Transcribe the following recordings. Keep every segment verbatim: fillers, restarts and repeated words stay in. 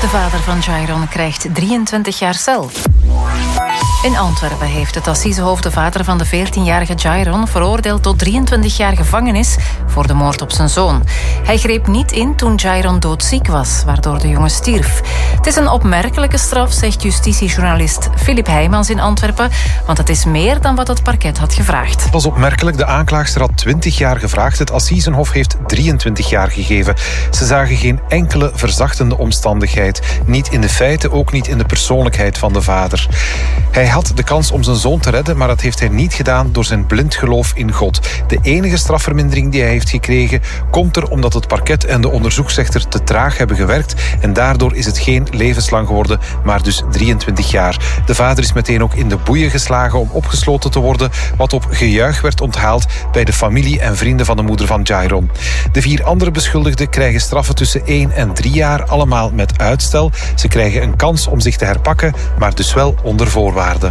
De vader van Jairon krijgt drieëntwintig jaar cel. In Antwerpen heeft het Assisehof de vader van de veertienjarige Jairon veroordeeld tot drieëntwintig jaar gevangenis voor de moord op zijn zoon. Hij greep niet in toen Jairon doodziek was, waardoor de jongen stierf. Het is een opmerkelijke straf, zegt justitiejournalist Filip Heijmans in Antwerpen, want het is meer dan wat het parket had gevraagd. Dat was opmerkelijk. De aanklaagster had twintig jaar gevraagd. Het Assisenhof heeft drieëntwintig jaar gegeven. Ze zagen geen enkele verzachtende omstandigheid. Niet in de feiten, ook niet in de persoonlijkheid van de vader. Hij had de kans om zijn zoon te redden, maar dat heeft hij niet gedaan door zijn blind geloof in God. De enige strafvermindering die hij heeft gekregen komt er omdat het parket en de onderzoeksrechter te traag hebben gewerkt en daardoor is het geen levenslang geworden, maar dus drieëntwintig jaar. De vader is meteen ook in de boeien geslagen om opgesloten te worden, wat op gejuich werd onthaald bij de familie en vrienden van de moeder van Jairon. De vier andere beschuldigden krijgen straffen tussen één en drie jaar, allemaal met uitstel. Ze krijgen een kans om zich te herpakken, maar dus wel onder voorwaarden.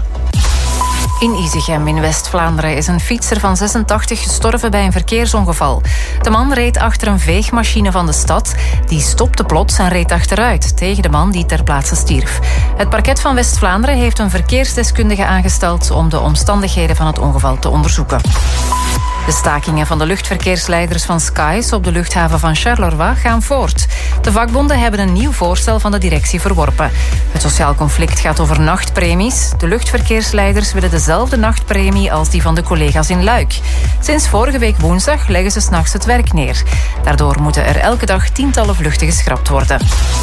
In Izegem in West-Vlaanderen is een fietser van zesentachtig gestorven bij een verkeersongeval. De man reed achter een veegmachine van de stad. Die stopte plots en reed achteruit tegen de man die ter plaatse stierf. Het parket van West-Vlaanderen heeft een verkeersdeskundige aangesteld om de omstandigheden van het ongeval te onderzoeken. De stakingen van de luchtverkeersleiders van Skies op de luchthaven van Charleroi gaan voort. De vakbonden hebben een nieuw voorstel van de directie verworpen. Het sociaal conflict gaat over nachtpremies. De luchtverkeersleiders willen dezelfde nachtpremie als die van de collega's in Luik. Sinds vorige week woensdag leggen ze 's nachts het werk neer. Daardoor moeten er elke dag tientallen vluchten geschrapt worden.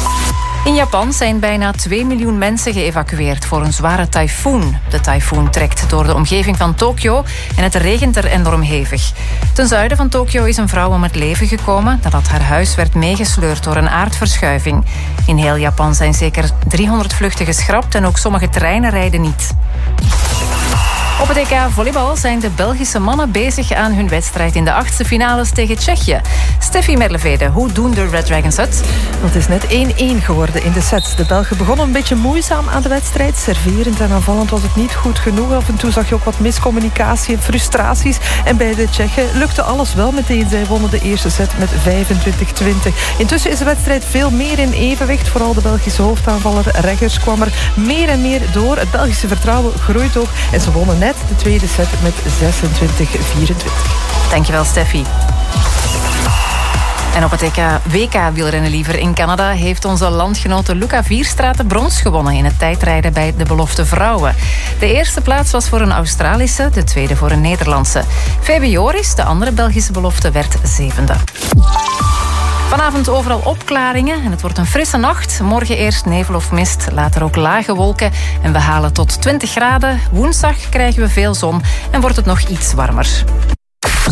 In Japan zijn bijna twee miljoen mensen geëvacueerd voor een zware tyfoon. De tyfoon trekt door de omgeving van Tokio en het regent er enorm hevig. Ten zuiden van Tokio is een vrouw om het leven gekomen nadat haar huis werd meegesleurd door een aardverschuiving. In heel Japan zijn zeker driehonderd vluchten geschrapt en ook sommige treinen rijden niet. Op het E K volleybal zijn de Belgische mannen bezig aan hun wedstrijd in de achtste finales tegen Tsjechië. Steffi Merlevede, hoe doen de Red Dragons het? Het is net één-één geworden in de sets. De Belgen begonnen een beetje moeizaam aan de wedstrijd. Serverend en aanvallend was het niet goed genoeg. Af en toe zag je ook wat miscommunicatie en frustraties. En bij de Tsjechen lukte alles wel meteen. Zij wonnen de eerste set met vijfentwintig twintig. Intussen is de wedstrijd veel meer in evenwicht. Vooral de Belgische hoofdaanvaller Reggers kwam er meer en meer door. Het Belgische vertrouwen groeit ook. En ze wonnen net de tweede set met zesentwintig vierentwintig. Dankjewel, Steffi. En op het W K wielrennen liever in Canada heeft onze landgenote Luca Vierstraeten brons gewonnen in het tijdrijden bij de belofte vrouwen. De eerste plaats was voor een Australische, de tweede voor een Nederlandse. Febe Joris, de andere Belgische belofte, werd zevende. Vanavond overal opklaringen en het wordt een frisse nacht. Morgen eerst nevel of mist, later ook lage wolken. En we halen tot twintig graden. Woensdag krijgen we veel zon en wordt het nog iets warmer.